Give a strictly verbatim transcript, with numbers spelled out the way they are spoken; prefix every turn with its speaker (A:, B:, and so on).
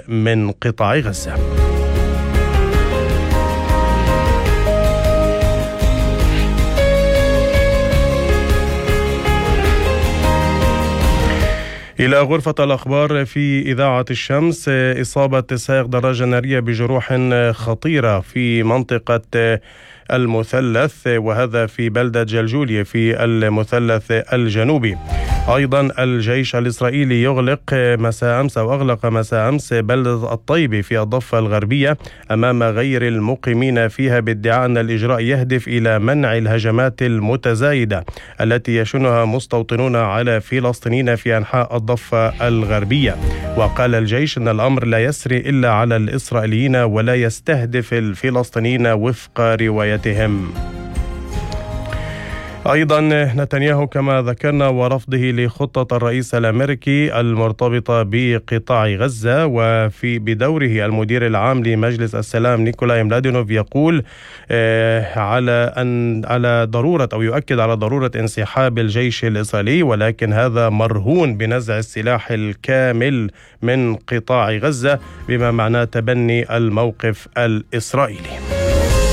A: من قطاع غزة. إلى غرفة الأخبار في إذاعة الشمس. إصابة سائق دراجة نارية بجروح خطيرة في منطقة المثلث، وهذا في بلدة جلجولية في المثلث الجنوبي. أيضا الجيش الإسرائيلي يغلق مساء أمس أو أغلق مساء أمس بلدة الطيبة في الضفة الغربية أمام غير المقيمين فيها، بادعاء أن الإجراء يهدف إلى منع الهجمات المتزايدة التي يشنها مستوطنون على فلسطينيين في أنحاء الضفة الغربية. وقال الجيش أن الأمر لا يسري إلا على الإسرائيليين ولا يستهدف الفلسطينيين وفق روايتهم. أيضا نتنياهو كما ذكرنا ورفضه لخطة الرئيس الأمريكي المرتبطة بقطاع غزة، وفي بدوره المدير العام لمجلس السلام نيكولاي ملادينوف يقول على أن على ضرورة أو يؤكد على ضرورة انسحاب الجيش الإسرائيلي، ولكن هذا مرهون بنزع السلاح الكامل من قطاع غزة، بما معناه تبني الموقف الإسرائيلي.